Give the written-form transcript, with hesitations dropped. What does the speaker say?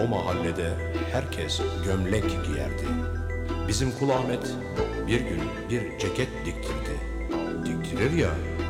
O mahallede herkes gömlek giyerdi. Bizim Kul Ahmet bir gün bir ceket diktirdi. Diktirir ya,